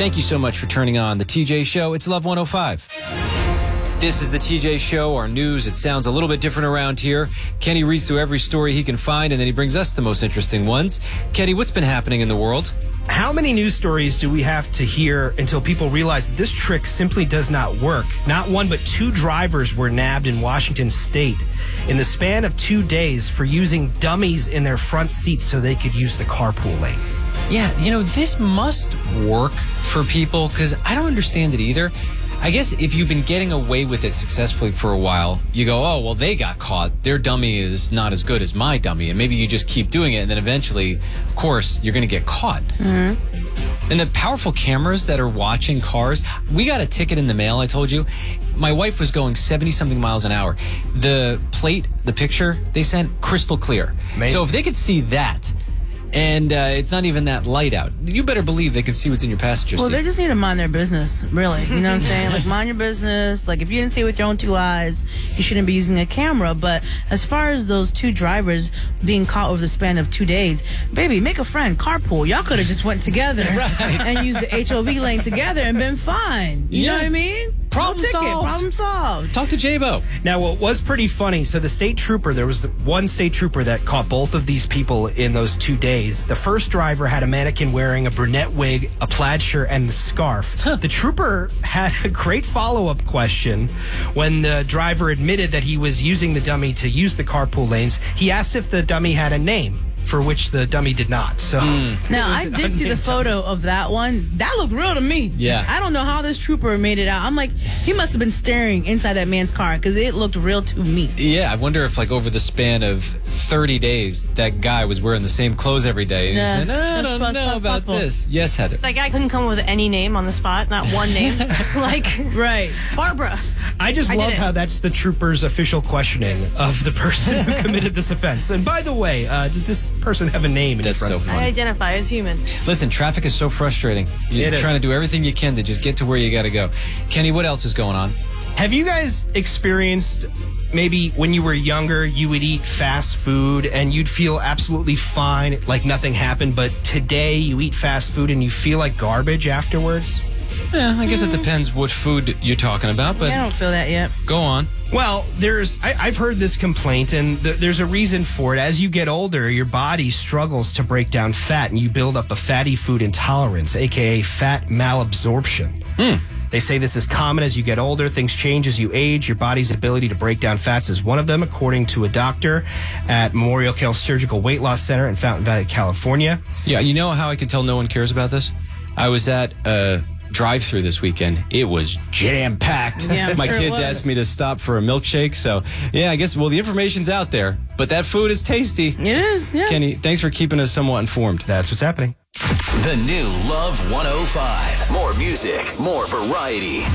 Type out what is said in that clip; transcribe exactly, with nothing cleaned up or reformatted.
Thank you so much for turning on the T J Show. It's Love one oh five. This is the T J Show, our news. It sounds a little bit different around here. Kenny reads through every story he can find, and then he brings us the most interesting ones. Kenny, what's been happening in the world? How many news stories do we have to hear until people realize that this trick simply does not work? Not one, but two drivers were nabbed in Washington State in the span of two days for using dummies in their front seats so they could use the carpool lane. Yeah, you know, this must work for people because I don't understand it either. I guess if you've been getting away with it successfully for a while, you go, oh, well, they got caught. Their dummy is not as good as my dummy. And maybe you just keep doing it. And then eventually, of course, you're going to get caught. Mm-hmm. And the powerful cameras that are watching cars, we got a ticket in the mail, I told you. My wife was going seventy-something miles an hour. The plate, the picture they sent, crystal clear. Amazing. So if they could see that, and uh, it's not even that light out, you better believe they can see what's in your passenger well, seat. Well, they just need to mind their business, really. You know what I'm saying? Like, mind your business. Like, if you didn't see it with your own two eyes, you shouldn't be using a camera. But as far as those two drivers being caught over the span of two days, baby, make a friend, carpool. Y'all could have just went together right. and used the H O V lane together and been fine. You yeah. know what I mean? Problem no ticket, solved. Problem solved. Talk to J-Bo. Now, what was pretty funny, so the state trooper, there was the one state trooper that caught both of these people in those two days. The first driver had a mannequin wearing a brunette wig, a plaid shirt, and the scarf. Huh. The trooper had a great follow-up question when the driver admitted that he was using the dummy to use the carpool lanes. He asked if the dummy had a name, for which the dummy did not. So mm. Now, I did see the photo dummy. of that one. That looked real to me. Yeah. I don't know how this trooper made it out. I'm like, he must have been staring inside that man's car because it looked real to me. Yeah, I wonder if, like, over the span of thirty days, that guy was wearing the same clothes every day. And yeah, he said, I don't know that's about possible. this. Yes, Heather. That guy couldn't come up with any name on the spot, not one name. Like, right. Barbara. I just I love how that's the trooper's official questioning of the person who committed this offense. And by the way, uh, does this person have a name? That's so funny. I identify as human. Listen, traffic is so frustrating. You're it trying is. to do everything you can to just get to where you got to go. Kenny, what else is going on? Have you guys experienced maybe when you were younger, you would eat fast food and you'd feel absolutely fine, like nothing happened, but today you eat fast food and you feel like garbage afterwards? Yeah, I guess mm. it depends what food you're talking about, but I don't feel that yet. Go on. Well, there's I, I've heard this complaint, and th- there's a reason for it. As you get older, your body struggles to break down fat, and you build up a fatty food intolerance, a k a fat malabsorption. Mm. They say this is common as you get older. Things change as you age. Your body's ability to break down fats is one of them, according to a doctor at Memorial Kell Surgical Weight Loss Center in Fountain Valley, California. Yeah, you know how I can tell no one cares about this? I was at a drive-through this weekend. It was jam-packed. Yeah, My sure kids asked me to stop for a milkshake, so yeah, I guess, well, the information's out there, but that food is tasty. It is, yeah. Kenny, thanks for keeping us somewhat informed. That's what's happening. The new Love one oh five. More music, more variety.